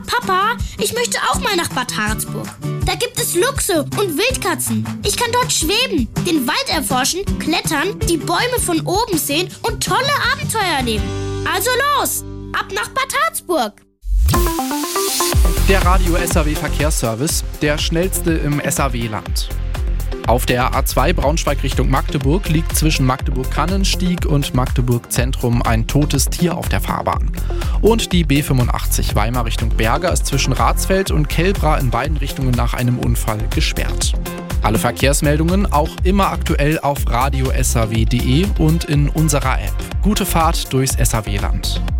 Papa, ich möchte auch mal nach Bad Harzburg. Da gibt es Luchse und Wildkatzen. Ich kann dort schweben, den Wald erforschen, klettern, die Bäume von oben sehen und tolle Abenteuer erleben. Also los, ab nach Bad Harzburg. Der Radio SAW Verkehrsservice, der schnellste im SAW-Land. Auf der A2 Braunschweig Richtung Magdeburg liegt zwischen Magdeburg-Kannenstieg und Magdeburg-Zentrum ein totes Tier auf der Fahrbahn. Und die B85 Weimar Richtung Berger ist zwischen Ratsfeld und Kelbra in beiden Richtungen nach einem Unfall gesperrt. Alle Verkehrsmeldungen auch immer aktuell auf radio-saw.de und in unserer App. Gute Fahrt durchs SAW-Land.